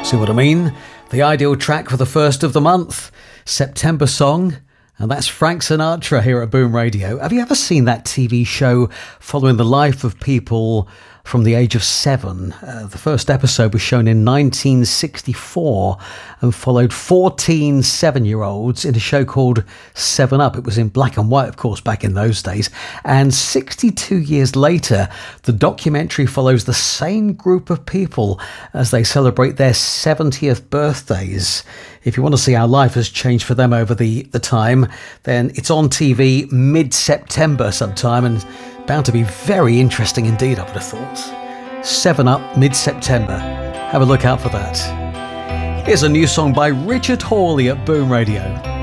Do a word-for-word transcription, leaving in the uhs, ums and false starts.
See what I mean? The ideal track for the first of the month, September song, and that's Frank Sinatra here at Boom Radio. Have you ever seen that T V show following the life of people from the age of seven? Uh, the first episode was shown in nineteen sixty-four and followed fourteen seven-year-olds in a show called Seven Up. It was in black and white, of course, back in those days. And sixty-two years later, the documentary follows the same group of people as they celebrate their seventieth birthdays. If you want to see how life has changed for them over the, the time, then it's on T V mid-September sometime and bound to be very interesting indeed, I would have thought. Seven Up mid-September. Have a look out for that. Here's a new song by Richard Hawley at Boom Radio.